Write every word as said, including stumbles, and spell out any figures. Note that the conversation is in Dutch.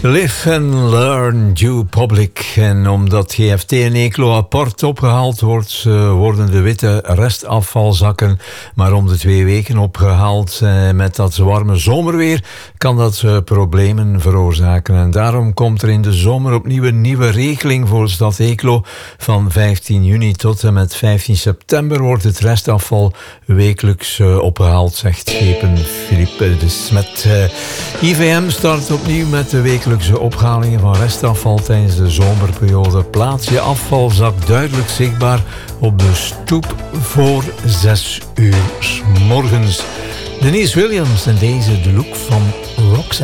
Live and Learn, Due Public. En omdat G F T en Eeklo apart opgehaald wordt, uh, worden de witte restafvalzakken maar om de twee weken opgehaald. Uh, met dat warme zomerweer kan dat uh, problemen veroorzaken. En daarom komt er in de zomer opnieuw een nieuwe regeling voor stad Eeklo. Van vijftien juni tot en met vijftien september wordt het restafval wekelijks uh, opgehaald, zegt schepen Philippe de Smet. Uh, I V M start opnieuw met de wekelijkse ophalingen van restafval tijdens de zomerperiode. Plaats je afvalzak duidelijk zichtbaar op de stoep voor zes uur 's morgens. Denise Williams en deze de look van Roxanne.